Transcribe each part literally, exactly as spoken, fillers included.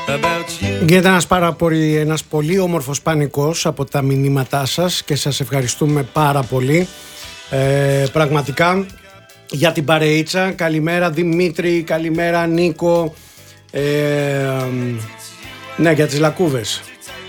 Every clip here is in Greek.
Γίνεται ένας, πάρα πολύ, ένας πολύ όμορφος πανικός από τα μηνύματά σας και σας ευχαριστούμε πάρα πολύ. Ε, πραγματικά για την παρεΐτσα. Καλημέρα Δημήτρη, καλημέρα Νίκο. Ε, ναι, για τις λακκούβες.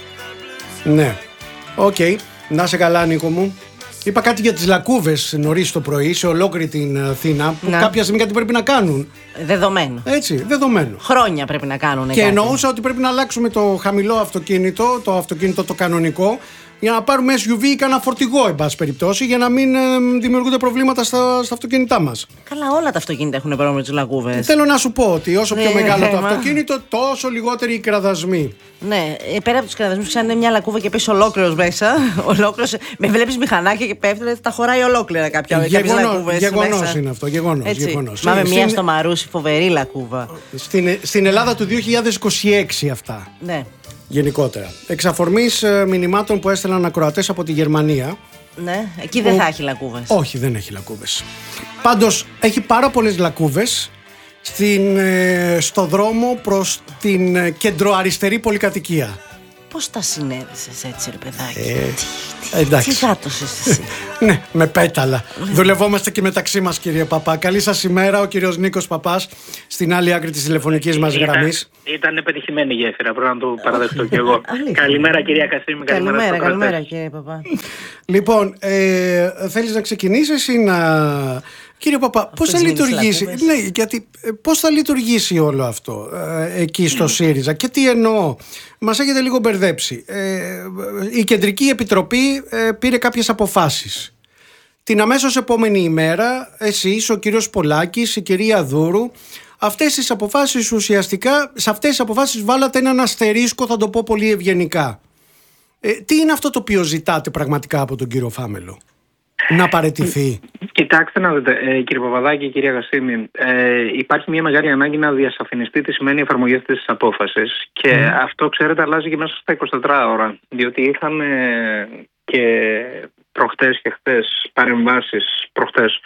Ναι, οκ. Okay. Να σε καλά Νίκο μου. Είπα κάτι για τις λακκούβες νωρίς το πρωί σε ολόκληρη την Αθήνα που να. κάποια στιγμή κάτι πρέπει να κάνουν. Δεδομένο. Έτσι, δεδομένο. Χρόνια πρέπει να κάνουν. Και κάτι. εννοούσα ότι πρέπει να αλλάξουμε το χαμηλό αυτοκίνητο, το αυτοκίνητο το κανονικό, για να πάρουμε ες γιου βι ή κανένα φορτηγό, εν πάση περιπτώσει, για να μην ε, δημιουργούνται προβλήματα στα, στα αυτοκίνητά μας. Καλά, όλα τα αυτοκίνητα έχουν πρόβλημα με τις λακκούβες. Θέλω να σου πω ότι όσο πιο μεγάλο το αυτοκίνητο, τόσο λιγότεροι οι κραδασμοί. Ναι, πέρα από τους κραδασμούς, αν είναι μια λακκούβα και πέσει ολόκληρος μέσα, ολόκληρος, με βλέπεις μηχανάκια και πέφτει, τα χωράει ολόκληρα κάποια λακκούβες. Γεγονός είναι αυτό, γεγονός. γεγονός. Μα με μια στην... στο Μαρούσι, φοβερή λακκούβα. Στην, στην Ελλάδα του δύο χιλιάδες είκοσι έξι αυτά. Ναι. Γενικότερα. Εξ αφορμής μηνυμάτων που έστελναν ακροατές από τη Γερμανία. Ναι, εκεί δεν ο... θα έχει λακκούβες. Όχι, δεν έχει λακκούβες. Πάντως έχει πάρα πολλές λακκούβες στην, στο δρόμο προς την κεντροαριστερή πολυκατοικία. Πώς τα συνέδεσες έτσι, ρε παιδάκι? Ε, τι, εντάξει. Τι γάτωσες εσύ? Ναι, με πέταλα. Δουλευόμαστε και μεταξύ μας, κύριε Παπά. Καλή σας ημέρα, ο κύριος Νίκος Παπάς, στην άλλη άκρη της τηλεφωνικής μας γραμμής. Ήταν πετυχημένη γέφυρα, πρέπει να το παραδεχτώ κι εγώ. Καλημέρα, κυρία Κασίμη. Καλημέρα, καλημέρα, καλημέρα κύριε Παπά. Λοιπόν, ε, θέλεις να ξεκινήσεις ή να... Κύριε Παπά, πώς θα λειτουργήσει, ναι, γιατί, πώς θα λειτουργήσει όλο αυτό ε, εκεί στο mm. ΣΥΡΙΖΑ και τι εννοώ? Μας έχετε λίγο μπερδέψει. Ε, η Κεντρική Επιτροπή ε, πήρε κάποιες αποφάσεις. Την αμέσως επόμενη ημέρα, εσείς, ο κύριος Πολάκης, η κυρία Δούρου, αυτές τις αποφάσεις ουσιαστικά, σε αυτές τις αποφάσεις βάλατε έναν αστερίσκο, θα το πω πολύ ευγενικά. Ε, τι είναι αυτό το οποίο ζητάτε πραγματικά από τον κύριο Φάμελο? Να παραιτηθεί? Κοιτάξτε να δείτε, ε, κύριε Παπαδάκη και κυρία Γασίμη, ε, υπάρχει μια μεγάλη ανάγκη να διασαφινιστεί τι σημαίνει η εφαρμογή αυτής της απόφασης. Και mm. αυτό, ξέρετε, αλλάζει και μέσα στα εικοσιτέσσερις ώρα. Διότι είχαμε και προχτές και χτες παρεμβάσεις, προχτές,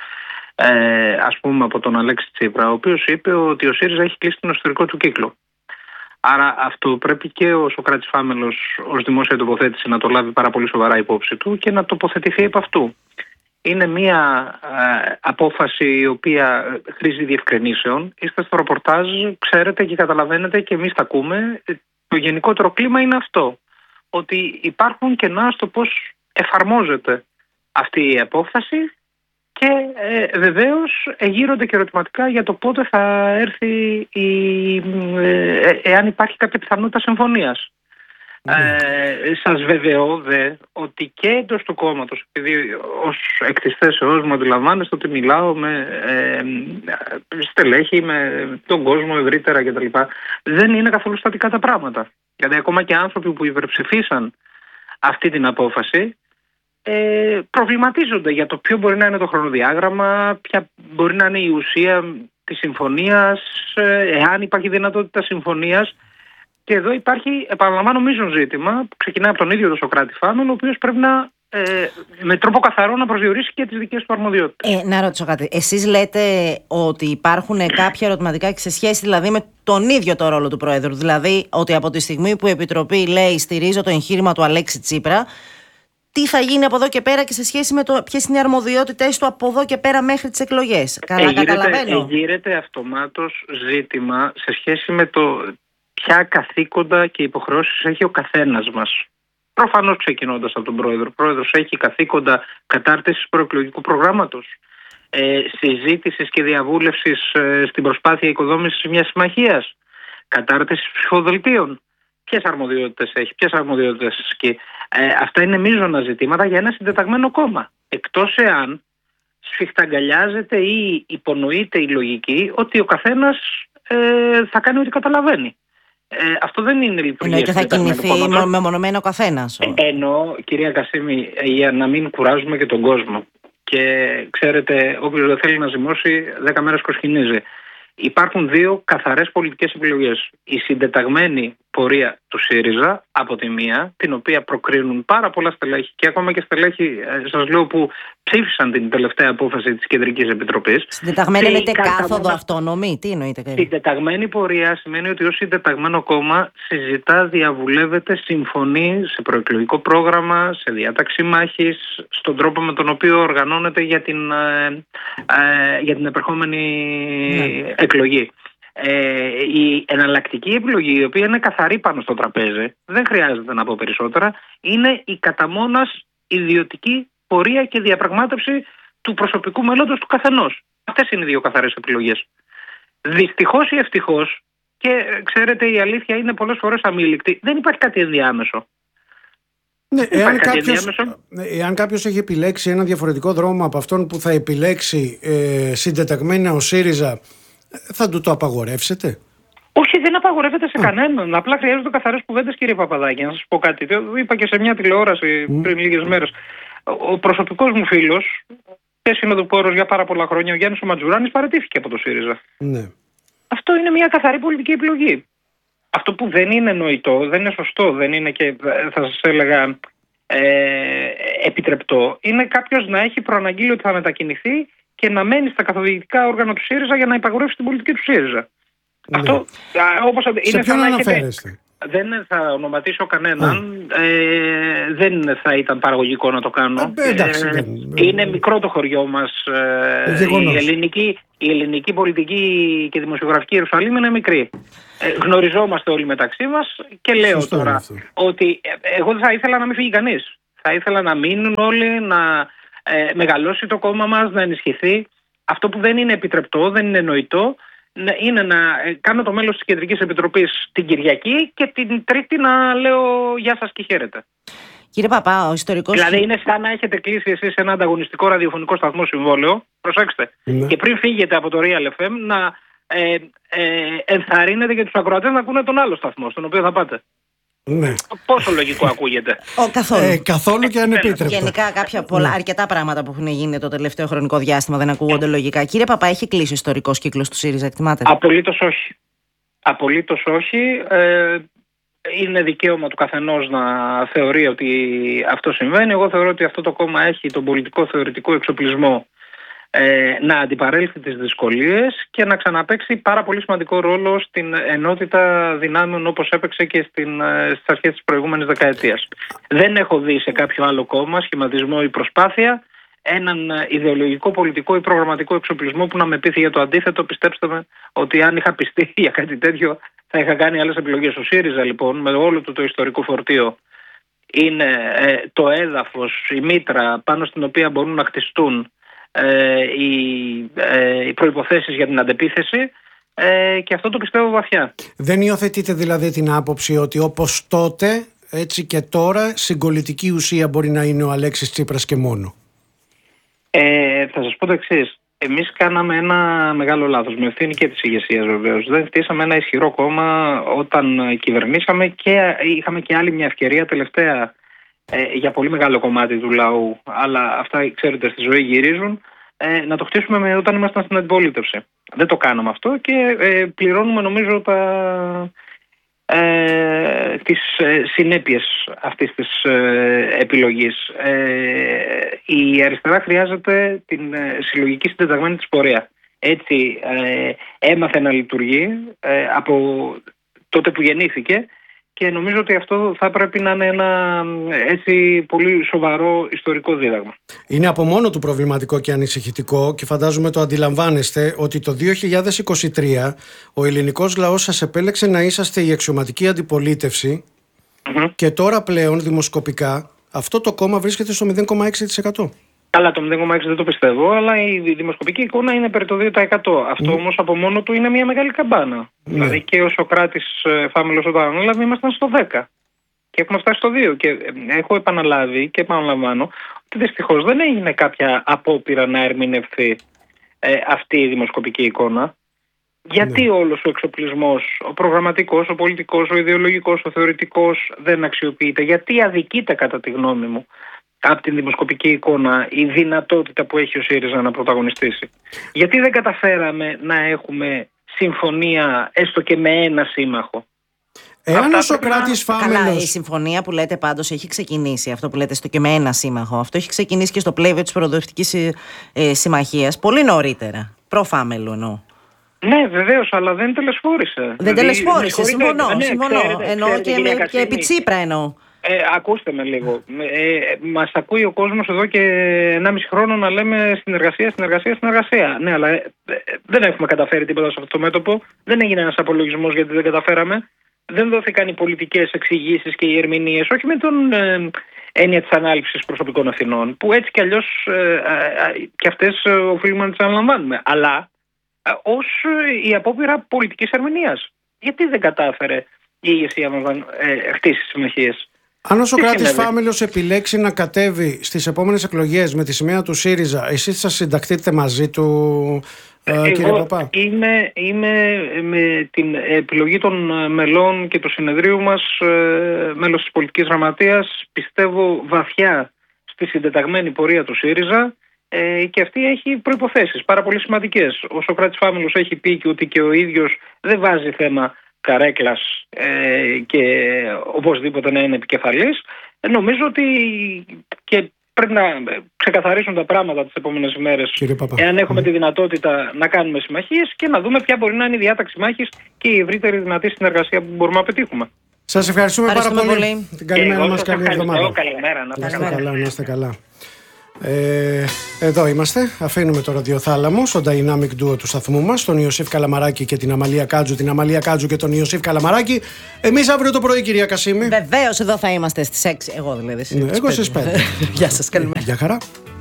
ε, ας πούμε, από τον Αλέξη Τσίπρα, ο οποίος είπε ότι ο ΣΥΡΙΖΑ έχει κλείσει τον εσωτερικό του κύκλο. Άρα αυτό πρέπει και ο Σωκράτης Φάμελος ως δημόσια τοποθέτηση να το λάβει πάρα πολύ σοβαρά υπόψη του και να τοποθετηθεί επ' αυτού. Είναι μια ε, απόφαση η οποία χρήζει διευκρινήσεων. Είστε στο ρεπορτάζ, ξέρετε και καταλαβαίνετε και εμείς τα ακούμε. Το γενικότερο κλίμα είναι αυτό. Ότι υπάρχουν κενά στο πώς εφαρμόζεται αυτή η απόφαση και ε, βεβαίως γύρονται και ερωτηματικά για το πότε θα έρθει η, ε, εάν υπάρχει κάποια πιθανότητα συμφωνίας. Mm. Ε, σας βεβαιώ δε ότι και εντός του κόμματος, επειδή ως εκ της θέσεώς μου αντιλαμβάνεστε ότι μιλάω με ε, στελέχη, με τον κόσμο ευρύτερα κτλ., δεν είναι καθόλου στατικά τα πράγματα. Γιατί ακόμα και άνθρωποι που υπερψηφίσαν αυτή την απόφαση ε, προβληματίζονται για το ποιο μπορεί να είναι το χρονοδιάγραμμα, ποια μπορεί να είναι η ουσία της συμφωνίας, ε, εάν υπάρχει δυνατότητα συμφωνίας. Και εδώ υπάρχει, επαναλαμβάνω, μείζον ζήτημα που ξεκινάει από τον ίδιο τον Σωκράτη Φάμελο, ο οποίος πρέπει να ε, με τρόπο καθαρό να προσδιορίσει και τις δικές του αρμοδιότητες. Ε, να ρωτήσω κάτι. Εσείς λέτε ότι υπάρχουν κάποια ερωτηματικά σε σχέση δηλαδή με τον ίδιο το ρόλο του Πρόεδρου. Δηλαδή ότι από τη στιγμή που η Επιτροπή λέει στηρίζω το εγχείρημα του Αλέξη Τσίπρα, τι θα γίνει από εδώ και πέρα και σε σχέση με το ποιες είναι οι αρμοδιότητες του από εδώ και πέρα μέχρι τις εκλογές? Καλά, εγείρεται, καταλαβαίνω. Εγείρεται αυτομάτως ζήτημα σε σχέση με το ποια καθήκοντα και υποχρεώσεις έχει ο καθένας μας. Προφανώς ξεκινώντας από τον Πρόεδρο. Ο Πρόεδρος έχει καθήκοντα κατάρτισης προεκλογικού προγράμματος, ε, συζήτησης και διαβούλευσης ε, στην προσπάθεια οικοδόμησης μιας συμμαχίας, κατάρτισης ψηφοδελτίων. Ποιες αρμοδιότητες έχει, ποιες αρμοδιότητες ασκεί. Ε, αυτά είναι μείζωνα ζητήματα για ένα συντεταγμένο κόμμα. Εκτός εάν σφιχταγκαλιάζεται ή υπονοείται η λογική ότι ο καθένας ε, θα κάνει ό,τι καταλαβαίνει. Ε, αυτό δεν είναι λειτουργία. Εννοείται θα κινηθεί μεμονωμένο ο καθένας. Ε, εννοώ, κυρία Κασίμη, για να μην κουράζουμε και τον κόσμο. Και ξέρετε, όποιος δεν θέλει να ζυμώσει, δέκα μέρες κοσκινίζει. Υπάρχουν δύο καθαρές πολιτικές επιλογές. Η συντεταγμένη πορεία του ΣΥΡΙΖΑ από τη μία, την οποία προκρίνουν πάρα πολλά στελέχη και ακόμα και στελέχη, σας λέω, που ψήφισαν την τελευταία απόφαση της Κεντρικής Επιτροπής. Συντεταγμένη εννοείται κάθοδο αυτόνομη, τι εννοείται? Συντεταγμένη πορεία σημαίνει ότι ως συντεταγμένο κόμμα συζητά, διαβουλεύεται, συμφωνεί σε προεκλογικό πρόγραμμα, σε διάταξη μάχης, στον τρόπο με τον οποίο οργανώνεται για την, ε, ε, για την επερχόμενη ναι. εκλογή. Ε, η εναλλακτική επιλογή, η οποία είναι καθαρή πάνω στο τραπέζι, δεν χρειάζεται να πω περισσότερα, είναι η κατά μόνας ιδιωτική πορεία και διαπραγμάτευση του προσωπικού μέλλοντος του καθενός. Αυτές είναι οι δύο καθαρές επιλογές. Δυστυχώς ή ευτυχώς, και ξέρετε η αλήθεια είναι πολλές φορές αμήλικτη, δεν υπάρχει κάτι ενδιάμεσο. Ναι, εάν κάποιος, εάν κάποιος έχει επιλέξει ένα διαφορετικό δρόμο από αυτόν που θα επιλέξει ε, συντεταγμένα ο ΣΥΡΙΖΑ, θα του το απαγορεύσετε? Όχι, δεν απαγορεύεται σε κανέναν. Απλά χρειάζονται καθαρές κουβέντες, κύριε Παπαδάκη. Να σας πω κάτι. Το είπα και σε μια τηλεόραση mm. πριν λίγες μέρες. Ο προσωπικός μου φίλος, και συνοδοιπόρος για πάρα πολλά χρόνια, ο Γιάννης ο Ματζουράνης, παραιτήθηκε από το ΣΥΡΙΖΑ. Ναι. Αυτό είναι μια καθαρή πολιτική επιλογή. Αυτό που δεν είναι νοητό, δεν είναι σωστό, δεν είναι και θα σας έλεγα ε, επιτρεπτό, είναι κάποιος να έχει προαναγγείλει ότι θα μετακινηθεί και να μένει στα καθοδηγητικά όργανα του ΣΥΡΙΖΑ για να υπαγορεύσει την πολιτική του ΣΥΡΙΖΑ. Ναι. Αυτό, όπως, σε είναι ποιον αναφέρεστε? Δεν θα ονοματίσω κανέναν, ε, δεν θα ήταν παραγωγικό να το κάνω. Ε, εντάξει, ε, είναι μικρό το χωριό μας. Ε, η, ελληνική, η ελληνική πολιτική και δημοσιογραφική Ιερουσαλήμ είναι μικρή. Ε, γνωριζόμαστε όλοι μεταξύ μας και λέω Σωστό τώρα αυτό. Ότι εγώ θα ήθελα να μην φύγει κανείς. Θα ήθελα να μείνουν όλοι, να ε, μεγαλώσει το κόμμα μας, να ενισχυθεί. Αυτό που δεν είναι επιτρεπτό, δεν είναι νοητό, είναι να κάνω το μέλος της Κεντρικής Επιτροπής την Κυριακή και την Τρίτη να λέω γεια σας και χαίρετε. Κύριε Παπά, ο ιστορικός... Δηλαδή είναι σαν να έχετε κλείσει εσείς ένα ανταγωνιστικό ραδιοφωνικό σταθμό συμβόλαιο, προσέξτε, ναι. και πριν φύγετε από το Real εφ εμ να ε, ε, ενθαρρύνετε και τους ακροατές να ακούνε τον άλλο σταθμό στον οποίο θα πάτε. Ναι. Πόσο λογικό ακούγεται? Ο, καθόλου. Ε, καθόλου και ανεπίτρεπτο. Γενικά κάποια πολλά, ναι. αρκετά πράγματα που έχουν γίνει το τελευταίο χρονικό διάστημα δεν ακούγονται λογικά. Κύριε Παπά, έχει κλείσει ο ιστορικός κύκλος του ΣΥΡΙΖΑ, εκτιμάτε? Απολύτως όχι. Απολύτως όχι. Ε, είναι δικαίωμα του καθενός να θεωρεί ότι αυτό συμβαίνει. Εγώ θεωρώ ότι αυτό το κόμμα έχει τον πολιτικό θεωρητικό εξοπλισμό ε, να αντιπαρέλθει τις δυσκολίες και να ξαναπαίξει πάρα πολύ σημαντικό ρόλο στην ενότητα δυνάμεων όπως έπαιξε και στην, στις αρχές της προηγούμενης δεκαετίας. Δεν έχω δει σε κάποιο άλλο κόμμα σχηματισμό ή προσπάθεια έναν ιδεολογικό, πολιτικό ή προγραμματικό εξοπλισμό που να με πείθει για το αντίθετο. Πιστέψτε με ότι αν είχα πιστεί για κάτι τέτοιο θα είχα κάνει άλλες επιλογές. Ο ΣΥΡΙΖΑ λοιπόν με όλο του το ιστορικό φορτίο είναι ε, το έδαφος, η μήτρα πάνω στην οποία μπορούν να χτιστούν Ε, οι, ε, οι προϋποθέσεις για την αντεπίθεση ε, και αυτό το πιστεύω βαθιά. Δεν υιοθετείτε δηλαδή την άποψη ότι όπως τότε έτσι και τώρα συγκολητική ουσία μπορεί να είναι ο Αλέξης Τσίπρας και μόνο? Ε, θα σας πω το εξής. Εμείς κάναμε ένα μεγάλο λάθος, με ευθύνη και της ηγεσίας βεβαίως. Δεν χτίσαμε ένα ισχυρό κόμμα όταν κυβερνήσαμε και είχαμε και άλλη μια ευκαιρία τελευταία ε, για πολύ μεγάλο κομμάτι του λαού, αλλά αυτά ξέρετε στη ζωή γυρίζουν, ε, να το χτίσουμε με, όταν ήμασταν στην αντιπολίτευση. Δεν το κάναμε αυτό και ε, πληρώνουμε νομίζω τα, ε, τις ε, συνέπειες αυτής της ε, επιλογής. Ε, η αριστερά χρειάζεται την ε, συλλογική συντεταγμένη της πορεία. Έτσι ε, έμαθε να λειτουργεί ε, από τότε που γεννήθηκε και νομίζω ότι αυτό θα πρέπει να είναι ένα έτσι πολύ σοβαρό ιστορικό δίδαγμα. Είναι από μόνο του προβληματικό και ανησυχητικό και φαντάζομαι το αντιλαμβάνεστε ότι το δύο χιλιάδες είκοσι τρία ο ελληνικός λαός σας επέλεξε να είσαστε η αξιωματική αντιπολίτευση mm-hmm. και τώρα πλέον δημοσκοπικά αυτό το κόμμα βρίσκεται στο μηδέν κόμμα έξι τοις εκατό. Καλά, το μηδέν κόμμα έξι δεν το πιστεύω, αλλά η δημοσκοπική εικόνα είναι περί το δύο τοις εκατό. Αυτό mm. όμως από μόνο του είναι μια μεγάλη καμπάνα. Mm. Δηλαδή και ο Σωκράτης Φάμελος όταν ανέλαβε ήμασταν στο δέκα και έχουμε φτάσει στο δύο. Και έχω επαναλάβει και επαναλαμβάνω ότι δυστυχώς δεν έγινε κάποια απόπειρα να ερμηνευθεί ε, αυτή η δημοσκοπική εικόνα. Γιατί mm. όλος ο εξοπλισμός, ο προγραμματικός, ο πολιτικός, ο ιδεολογικός, ο θεωρητικός δεν αξιοποιείται? Γιατί αδικείται κατά τη γνώμη μου από την δημοσκοπική εικόνα η δυνατότητα που έχει ο ΣΥΡΙΖΑ να πρωταγωνιστήσει? Γιατί δεν καταφέραμε να έχουμε συμφωνία έστω και με ένα σύμμαχο? Εάν ο Σωκράτης Φάμελος. Καλά, η συμφωνία που λέτε πάντως έχει ξεκινήσει, αυτό που λέτε στο και με ένα σύμμαχο, αυτό έχει ξεκινήσει και στο πλαίσιο της προοδευτικής ε, συμμαχίας πολύ νωρίτερα. Προ-Φάμελου εννοώ. Ναι, βεβαίως, αλλά δεν τελεσφόρησε. Δεν τελεσφόρησε, συμφωνώ. Ναι, συμφωνώ. Ξέρετε, εννοώ ξέρετε, και, με, και επί Τσίπρα εννοώ. Ε, ακούστε με λίγο. Ε, μας ακούει ο κόσμος εδώ και ενάμιση χρόνο να λέμε συνεργασία, συνεργασία, συνεργασία. Ναι, αλλά ε, ε, δεν έχουμε καταφέρει τίποτα σε αυτό το μέτωπο. Δεν έγινε ένας απολογισμός γιατί δεν καταφέραμε. Δεν δόθηκαν οι πολιτικές εξηγήσεις και οι ερμηνείες, όχι με τον ε, έννοια της ανάληψης προσωπικών ευθυνών, που έτσι κι αλλιώς ε, ε, ε, και αυτές ε, οφείλουμε να τις αναλαμβάνουμε. Αλλά ε, ως ε, η απόπειρα πολιτικής ερμηνείας. Γιατί δεν κατάφερε η ηγεσία μας να ε, χτίσει συμμαχίες. Αν ο Σωκράτης Φάμελος επιλέξει να κατέβει στις επόμενες εκλογές με τη σημαία του ΣΥΡΙΖΑ, εσείς θα συνταχτείτε μαζί του, ε, κύριε Παπά? Είμαι, είμαι με την επιλογή των μελών και του συνεδρίου μας ε, μέλος της πολιτικής γραμματείας. Πιστεύω βαθιά στη συντεταγμένη πορεία του ΣΥΡΙΖΑ ε, και αυτή έχει προϋποθέσεις πάρα πολύ σημαντικές. Ο Σωκράτης Φάμελος έχει πει και ότι και ο ίδιος δεν βάζει θέμα καρέκλας ε, και οπωσδήποτε να είναι επικεφαλής. Ε, νομίζω ότι και πρέπει να ξεκαθαρίσουν τα πράγματα τις επόμενες ημέρες, εάν έχουμε mm. τη δυνατότητα να κάνουμε συμμαχίες και να δούμε ποια μπορεί να είναι η διάταξη μάχης και η ευρύτερη δυνατή συνεργασία που μπορούμε να πετύχουμε. Σας ευχαριστούμε, ευχαριστούμε πάρα πολύ. πολύ. Την καλημέρα μας, καλή εβδομάδα. Καλημέρα, να είστε καλά. Να είστε καλά. Ε, εδώ είμαστε, αφήνουμε το ραδιοθάλαμο στο Dynamic Duo του σταθμού μας, τον Ιωσήφ Καλαμαράκη και την Αμαλία Κάτζου, την Αμαλία Κάτζου και τον Ιωσήφ Καλαμαράκη. Εμείς αύριο το πρωί, κυρία Κασίμη. Βεβαίως, εδώ θα είμαστε στις έξι, εγώ δηλαδή. Ναι, εγώ στις πέντε. Γεια σας, καλημέρα. Γεια χαρά.